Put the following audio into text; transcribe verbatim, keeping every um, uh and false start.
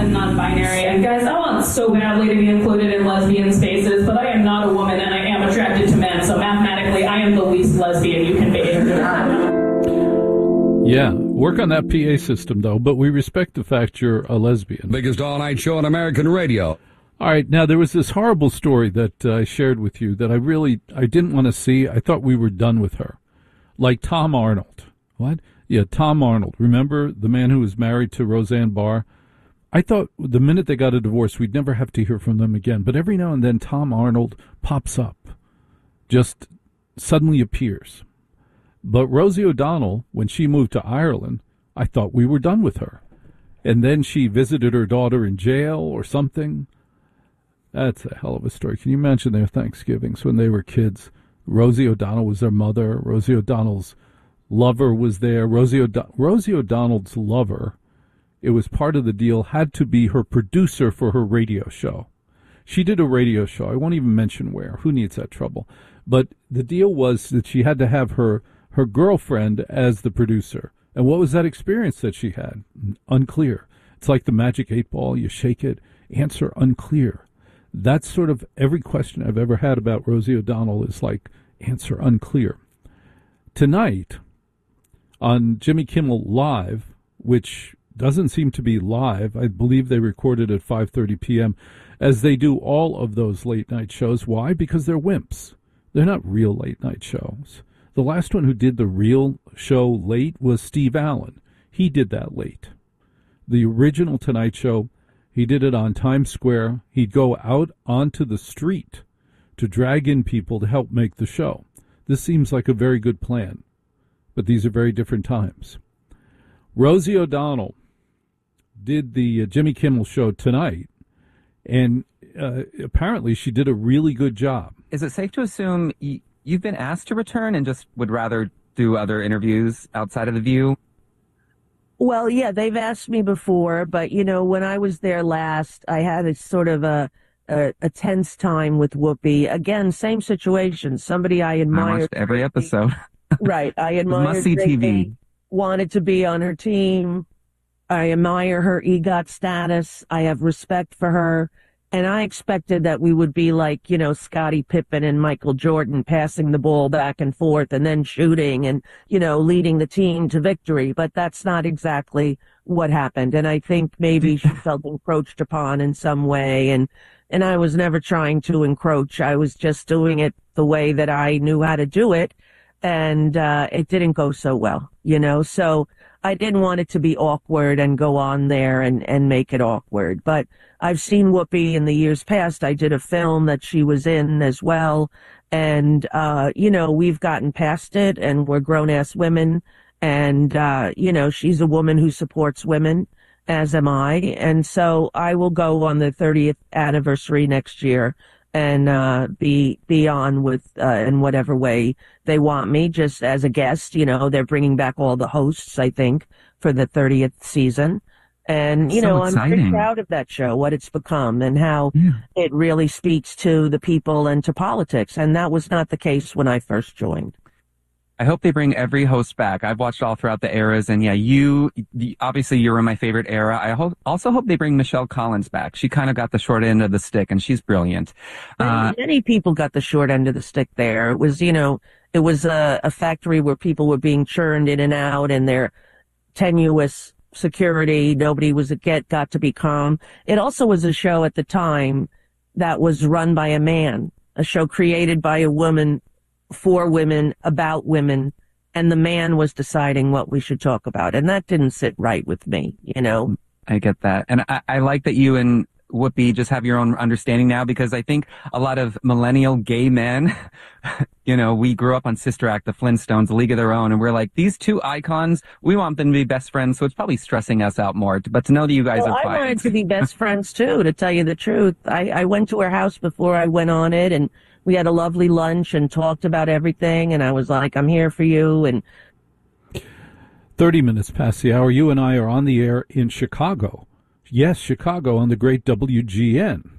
and non-binary. And guys, I want so badly to be included in lesbian spaces, but I am not a woman and I am attracted to men, so mathematically I am the least lesbian you can be. Yeah, work on that P A system, though, but we respect the fact you're a lesbian. Biggest all-night show on American radio. All right, now there was this horrible story that uh, I shared with you that I really, I didn't want to see. I thought we were done with her. Like Tom Arnold. What? Yeah, Tom Arnold. Remember the man who was married to Roseanne Barr? I thought the minute they got a divorce, we'd never have to hear from them again. But every now and then, Tom Arnold pops up, just suddenly appears. But Rosie O'Donnell, when she moved to Ireland, I thought we were done with her. And then she visited her daughter in jail or something. That's a hell of a story. Can you imagine their Thanksgivings when they were kids? Rosie O'Donnell was their mother. Rosie O'Donnell's lover was there. Rosie, O'Do- Rosie O'Donnell's lover, it was part of the deal, had to be her producer for her radio show. She did a radio show. I won't even mention where. Who needs that trouble? But the deal was that she had to have her her girlfriend as the producer. And what was that experience that she had? Unclear. It's like the magic eight ball. You shake it, answer unclear. That's sort of every question I've ever had about Rosie O'Donnell is like, answer unclear. Tonight, on Jimmy Kimmel Live, which doesn't seem to be live, I believe they recorded at five thirty p.m., as they do all of those late-night shows. Why? Because they're wimps. They're not real late-night shows. The last one who did the real show late was Steve Allen. He did that late. The original Tonight Show, he did it on Times Square. He'd go out onto the street to drag in people to help make the show. This seems like a very good plan, but these are very different times. Rosie O'Donnell did the uh, Jimmy Kimmel show tonight, and uh, apparently she did a really good job. Is it safe to assume y- you've been asked to return and just would rather do other interviews outside of The View? Well, yeah, they've asked me before, but, you know, when I was there last, I had a sort of a, a, a tense time with Whoopi. Again, same situation. Somebody I admired. I watched every episode. Right. I admired. Must-see T V. Wanted to be on her team. I admire her EGOT status. I have respect for her. And I expected that we would be like, you know, Scottie Pippen and Michael Jordan, passing the ball back and forth and then shooting and, you know, leading the team to victory. But that's not exactly what happened. And I think maybe she felt encroached upon in some way. And, and I was never trying to encroach. I was just doing it the way that I knew how to do it. And, uh, it didn't go so well, you know, so I didn't want it to be awkward and go on there and, and make it awkward. But I've seen Whoopi in the years past. I did a film that she was in as well. And, uh, you know, we've gotten past it and we're grown-ass women. And, uh, you know, she's a woman who supports women, as am I. And so I will go on the thirtieth anniversary next year and uh be be on with uh in whatever way they want me, just as a guest. You know, they're bringing back all the hosts, I think, for the thirtieth season. And, you So know, exciting. I'm pretty proud of that show, what it's become and how Yeah. it really speaks to the people and to politics. And that was not the case when I first joined. I hope they bring every host back. I've watched all throughout the eras, and yeah, you, the, obviously you're in my favorite era. I hope, also hope they bring Michelle Collins back. She kind of got the short end of the stick, and she's brilliant. Uh, Many people got the short end of the stick there. It was, you know, it was a, a factory where people were being churned in and out, and their tenuous security, nobody was get got to be calm. It also was a show at the time that was run by a man, a show created by a woman, for women, about women, and the man was deciding what we should talk about. And that didn't sit right with me, you know? I get that. And I, I like that you and Whoopi just have your own understanding now, because I think a lot of millennial gay men, you know, we grew up on Sister Act, the Flintstones, A League of Their Own, and we're like, these two icons, we want them to be best friends, so it's probably stressing us out more. But to know that you guys well, are I fine. wanted to be best friends too, to tell you the truth. I, I went to her house before I went on it, and we had a lovely lunch and talked about everything, and I was like, I'm here for you. And thirty minutes past the hour, you and I are on the air in Chicago. Yes, Chicago on the great W G N.